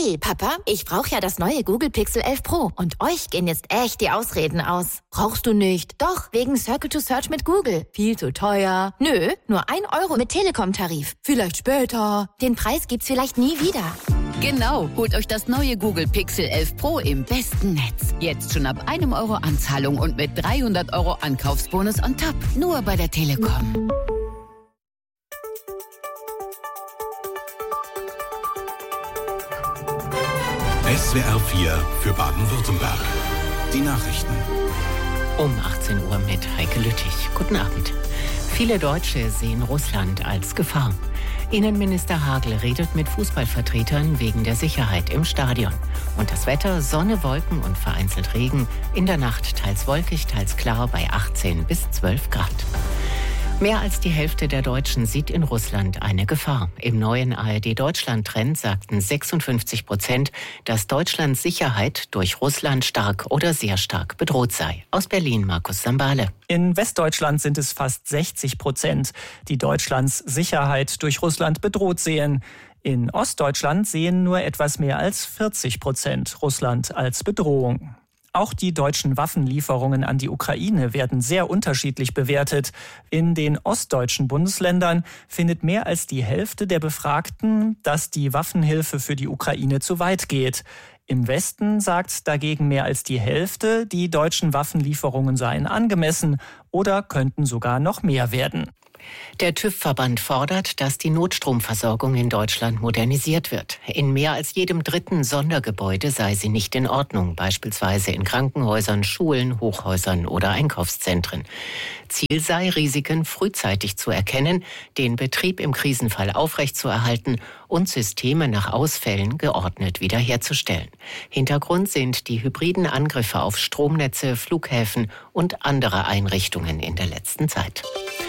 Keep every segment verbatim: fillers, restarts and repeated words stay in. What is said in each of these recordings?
Hey, Papa, ich brauche ja das neue Google Pixel elf Pro. Und euch gehen jetzt echt die Ausreden aus. Brauchst du nicht? Doch, wegen Circle to Search mit Google. Viel zu teuer. Nö, nur ein Euro mit Telekom-Tarif. Vielleicht später. Den Preis gibt's vielleicht nie wieder. Genau, holt euch das neue Google Pixel elf Pro im besten Netz. Jetzt schon ab einem Euro Anzahlung und mit dreihundert Euro Ankaufsbonus on top. Nur bei der Telekom. S W R vier für Baden-Württemberg. Die Nachrichten. Um achtzehn Uhr mit Heike Lüttich. Guten Abend. Viele Deutsche sehen Russland als Gefahr. Innenminister Hagel redet mit Fußballvertretern wegen der Sicherheit im Stadion. Und das Wetter: Sonne, Wolken und vereinzelt Regen. In der Nacht teils wolkig, teils klar bei achtzehn bis zwölf Grad. Mehr als die Hälfte der Deutschen sieht in Russland eine Gefahr. Im neuen A R D-Deutschland-Trend sagten sechsundfünfzig Prozent, dass Deutschlands Sicherheit durch Russland stark oder sehr stark bedroht sei. Aus Berlin Markus Sambale. In Westdeutschland sind es fast sechzig Prozent, die Deutschlands Sicherheit durch Russland bedroht sehen. In Ostdeutschland sehen nur etwas mehr als vierzig Prozent Russland als Bedrohung. Auch die deutschen Waffenlieferungen an die Ukraine werden sehr unterschiedlich bewertet. In den ostdeutschen Bundesländern findet mehr als die Hälfte der Befragten, dass die Waffenhilfe für die Ukraine zu weit geht. Im Westen sagt dagegen mehr als die Hälfte, die deutschen Waffenlieferungen seien angemessen oder könnten sogar noch mehr werden. Der TÜV-Verband fordert, dass die Notstromversorgung in Deutschland modernisiert wird. In mehr als jedem dritten Sondergebäude sei sie nicht in Ordnung, beispielsweise in Krankenhäusern, Schulen, Hochhäusern oder Einkaufszentren. Ziel sei, Risiken frühzeitig zu erkennen, den Betrieb im Krisenfall aufrechtzuerhalten und Systeme nach Ausfällen geordnet wiederherzustellen. Hintergrund sind die hybriden Angriffe auf Stromnetze, Flughäfen und andere Einrichtungen in der letzten Zeit.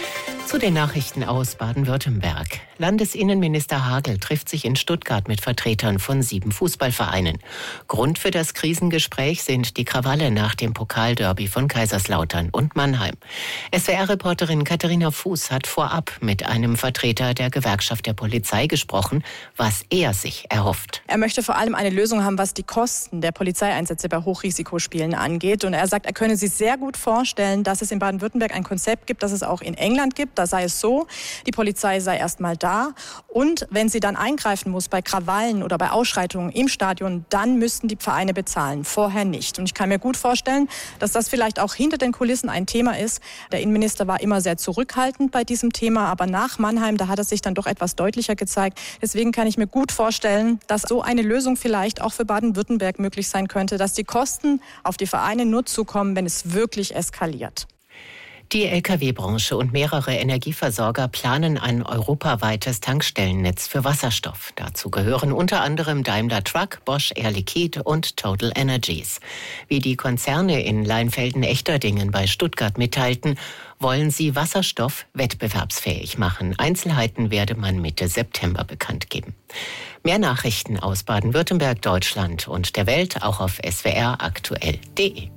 Zu den Nachrichten aus Baden-Württemberg. Landesinnenminister Hagel trifft sich in Stuttgart mit Vertretern von sieben Fußballvereinen. Grund für das Krisengespräch sind die Krawalle nach dem Pokalderby von Kaiserslautern und Mannheim. S W R-Reporterin Katharina Fuß hat vorab mit einem Vertreter der Gewerkschaft der Polizei gesprochen, was er sich erhofft. Er möchte vor allem eine Lösung haben, was die Kosten der Polizeieinsätze bei Hochrisikospielen angeht. Und er sagt, er könne sich sehr gut vorstellen, dass es in Baden-Württemberg ein Konzept gibt, das es auch in England gibt. Da sei es so, die Polizei sei erstmal da und wenn sie dann eingreifen muss bei Krawallen oder bei Ausschreitungen im Stadion, dann müssten die Vereine bezahlen, vorher nicht. Und ich kann mir gut vorstellen, dass das vielleicht auch hinter den Kulissen ein Thema ist. Der Innenminister war immer sehr zurückhaltend bei diesem Thema, aber nach Mannheim, da hat es sich dann doch etwas deutlicher gezeigt. Deswegen kann ich mir gut vorstellen, dass so eine Lösung vielleicht auch für Baden-Württemberg möglich sein könnte, dass die Kosten auf die Vereine nur zukommen, wenn es wirklich eskaliert. Die L K W-Branche und mehrere Energieversorger planen ein europaweites Tankstellennetz für Wasserstoff. Dazu gehören unter anderem Daimler Truck, Bosch Air Liquide und Total Energies. Wie die Konzerne in Leinfelden-Echterdingen bei Stuttgart mitteilten, wollen sie Wasserstoff wettbewerbsfähig machen. Einzelheiten werde man Mitte September bekannt geben. Mehr Nachrichten aus Baden-Württemberg, Deutschland und der Welt auch auf S W R aktuell punkt de.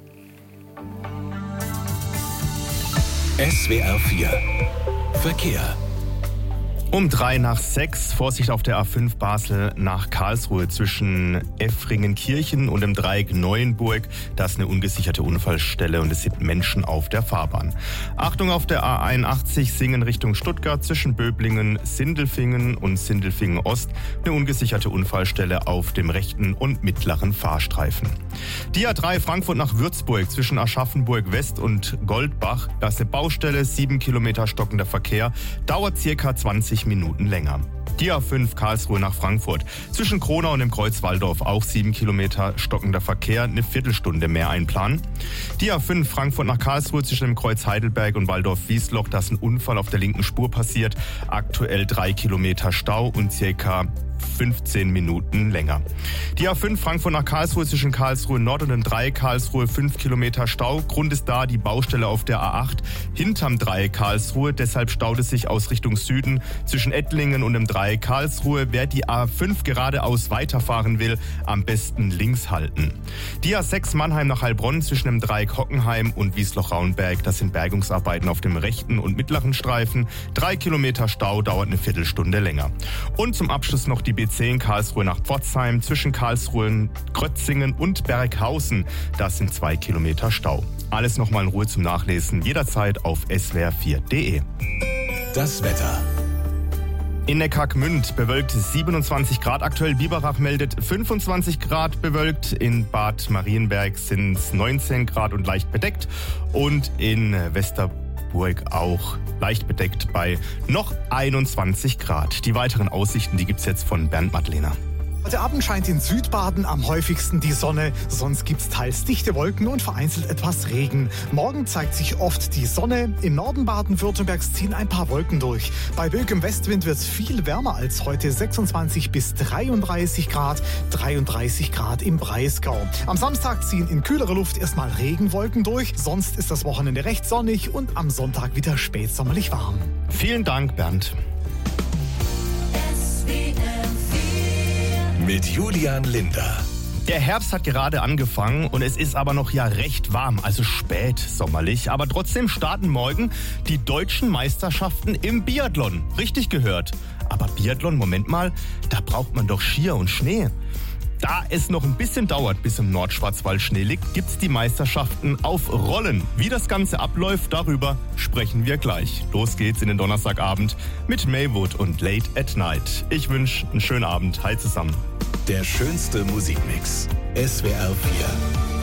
S W R vier Verkehr. Um drei nach sechs, Vorsicht auf der A fünf Basel nach Karlsruhe zwischen Effringenkirchen und dem Dreieck Neuenburg. Das ist eine ungesicherte Unfallstelle und es sind Menschen auf der Fahrbahn. Achtung auf der A einundachtzig Singen Richtung Stuttgart zwischen Böblingen, Sindelfingen und Sindelfingen Ost. Eine ungesicherte Unfallstelle auf dem rechten und mittleren Fahrstreifen. Die A drei Frankfurt nach Würzburg zwischen Aschaffenburg West und Goldbach. Das ist eine Baustelle, sieben Kilometer stockender Verkehr, dauert circa zwanzig Minuten länger. Die A fünf Karlsruhe nach Frankfurt. Zwischen Kronau und dem Kreuz Walldorf auch sieben Kilometer stockender Verkehr, eine Viertelstunde mehr einplanen. Die A fünf Frankfurt nach Karlsruhe zwischen dem Kreuz Heidelberg und Walldorf-Wiesloch, da ist ein Unfall auf der linken Spur passiert. Aktuell drei Kilometer Stau und circa fünfzehn Minuten länger. Die A fünf Frankfurt nach Karlsruhe zwischen Karlsruhe Nord und dem Dreieck Karlsruhe fünf Kilometer Stau. Grund ist da die Baustelle auf der A acht hinterm Dreieck Karlsruhe. Deshalb staut es sich aus Richtung Süden zwischen Ettlingen und dem Dreieck Karlsruhe. Wer die A fünf geradeaus weiterfahren will, am besten links halten. Die A sechs Mannheim nach Heilbronn zwischen dem Dreieck Hockenheim und Wiesloch-Raunberg. Das sind Bergungsarbeiten auf dem rechten und mittleren Streifen. Drei Kilometer Stau, dauert eine Viertelstunde länger. Und zum Abschluss noch die B C in Karlsruhe nach Pforzheim, zwischen Karlsruhe, Krötzingen und Berghausen. Das sind zwei Kilometer Stau. Alles nochmal in Ruhe zum Nachlesen, jederzeit auf s w r vier punkt d e. Das Wetter. In Neckargmünd bewölkt siebenundzwanzig Grad aktuell, Biberach meldet fünfundzwanzig Grad bewölkt, in Bad Marienberg sind es neunzehn Grad und leicht bedeckt und in Westerburg auch leicht bedeckt bei noch einundzwanzig Grad. Die weiteren Aussichten, die gibt's jetzt von Bernd Madlener. Heute Abend scheint in Südbaden am häufigsten die Sonne, sonst gibt's teils dichte Wolken und vereinzelt etwas Regen. Morgen zeigt sich oft die Sonne, im Norden Baden-Württembergs ziehen ein paar Wolken durch. Bei böigem Westwind wird's viel wärmer als heute, sechsundzwanzig bis dreiunddreißig Grad, dreiunddreißig Grad im Breisgau. Am Samstag ziehen in kühlerer Luft erstmal Regenwolken durch, sonst ist das Wochenende recht sonnig und am Sonntag wieder spätsommerlich warm. Vielen Dank, Bernd. Mit Julian Linder. Der Herbst hat gerade angefangen und es ist aber noch ja recht warm, also spät sommerlich. Aber trotzdem starten morgen die deutschen Meisterschaften im Biathlon. Richtig gehört. Aber Biathlon, Moment mal, da braucht man doch Skier und Schnee. Da es noch ein bisschen dauert, bis im Nordschwarzwald Schnee liegt, gibt's die Meisterschaften auf Rollen. Wie das Ganze abläuft, darüber sprechen wir gleich. Los geht's in den Donnerstagabend mit Maywood und Late at Night. Ich wünsche einen schönen Abend. Hi zusammen. Der schönste Musikmix. S W R vier.